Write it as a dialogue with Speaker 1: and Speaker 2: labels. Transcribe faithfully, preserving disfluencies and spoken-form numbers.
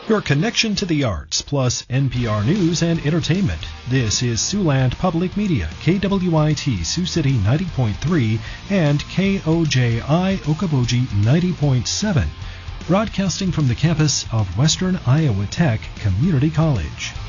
Speaker 1: Your connection to the arts, plus N P R News and Entertainment. This is Siouxland Public Media, K W I T Sioux City ninety point three and K O J I Okoboji ninety point seven, broadcasting from the campus of Western Iowa Tech Community College.